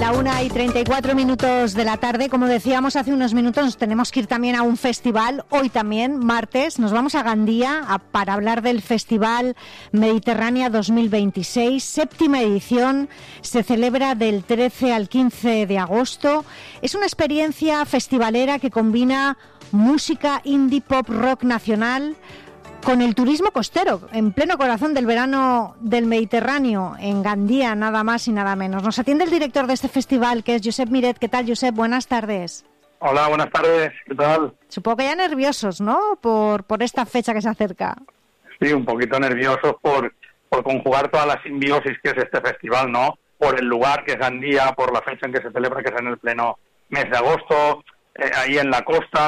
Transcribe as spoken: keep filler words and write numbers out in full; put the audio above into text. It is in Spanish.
La una y treinta y cuatro minutos de la tarde. Como decíamos hace unos minutos, nos tenemos que ir también a un festival. Hoy también, martes, nos vamos a Gandía a, para hablar del Festival Mediterránea dos mil veintiséis. Séptima edición. Se celebra del trece al quince de agosto. Es una experiencia festivalera que combina música indie pop rock nacional con el turismo costero, en pleno corazón del verano del Mediterráneo, en Gandía, nada más y nada menos. Nos atiende el director de este festival, que es Josep Miret. ¿Qué tal, Josep? Buenas tardes. Hola, buenas tardes. ¿Qué tal? Supongo que ya nerviosos, ¿no?, por, por esta fecha que se acerca. Sí, un poquito nerviosos por, por conjugar toda la simbiosis que es este festival, ¿no? Por el lugar que es Gandía, por la fecha en que se celebra, que es en el pleno mes de agosto, eh, ahí en la costa.